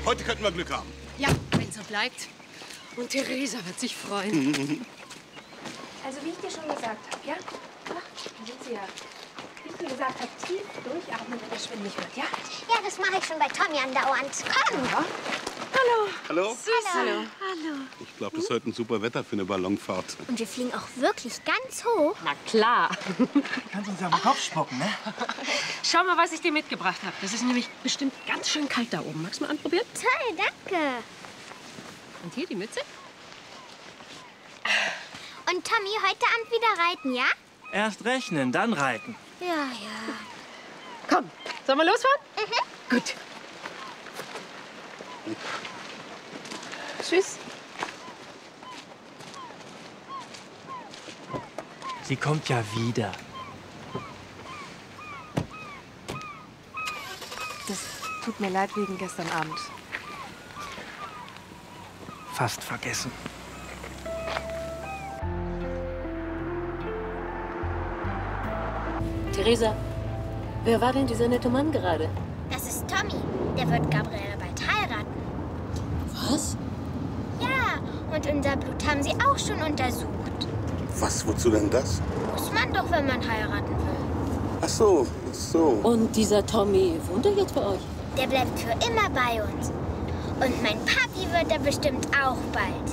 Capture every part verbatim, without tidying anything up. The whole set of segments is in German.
Heute könnten wir Glück haben. Ja, wenn so bleibt. Und Theresa wird sich freuen. Also wie ich dir schon gesagt habe, ja? Ach, da sind sie ja. Wie ich dir gesagt habe, tief durchatmen, wenn es schwindelig wird, ja? Ja, das mache ich schon bei Tommy andauernd. Komm! Ja. Hallo. Hallo? Süß. Hallo. Hallo. Ich glaube, das ist heute ein super Wetter für eine Ballonfahrt. Und wir fliegen auch wirklich ganz hoch. Na klar. Du kannst uns ja auf den Kopf spucken, ne? Schau mal, was ich dir mitgebracht habe. Das ist nämlich bestimmt ganz schön kalt da oben. Magst du mal anprobieren? Toll, danke. Und hier die Mütze? Und Tommy, heute Abend wieder reiten, ja? Erst rechnen, dann reiten. Ja, ja. Komm, sollen wir losfahren? Mhm. Gut. Tschüss. Sie kommt ja wieder. Das tut mir leid wegen gestern Abend. Fast vergessen. Theresa, wer war denn dieser nette Mann gerade? Das ist Tommy. Der wird Gabriele bald heiraten. Was? Ja, und unser Blut haben sie auch schon untersucht. Was, wozu denn das? Muss man doch, wenn man heiraten will. Ach so, ach so. Und dieser Tommy, wohnt er jetzt bei euch? Der bleibt für immer bei uns. Und mein Papi wird er bestimmt auch bald.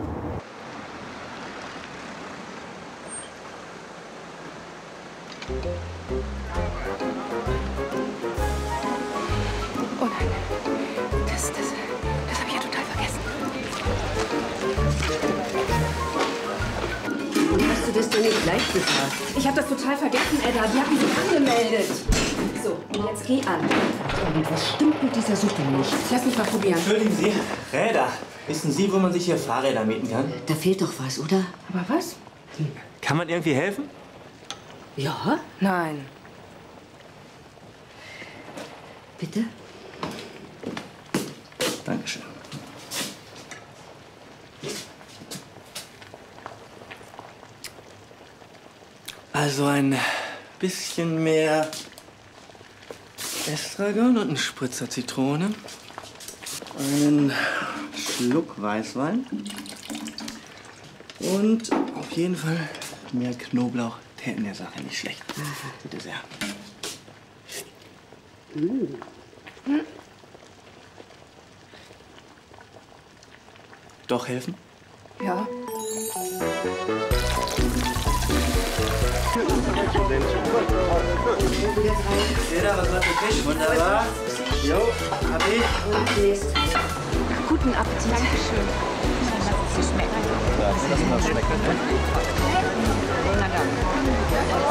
Oh nein. Das, das, das habe ich ja total vergessen. Und hast du das denn nicht gleich gesagt? Ich habe das total vergessen, Edda. Die hatten sich angemeldet. So, und jetzt geh an. Irgendwas stimmt mit dieser Suppe nicht. Lass mich mal probieren. Entschuldigen Sie, Räder. Wissen Sie, wo man sich hier Fahrräder mieten kann? Da fehlt doch was, oder? Aber was? Kann man irgendwie helfen? Ja? Nein. Bitte? Dankeschön. Also ein bisschen mehr Estragon und ein Spritzer Zitrone. Einen Schluck Weißwein. Und auf jeden Fall mehr Knoblauch. Täten der Sache nicht schlecht. Bitte sehr. Mm. Doch helfen? Ja. Jeder, was war für Fisch? Wunderbar. Jo, hab ich. Guten Appetit. Dankeschön. Lass mal schmecken. Na dann.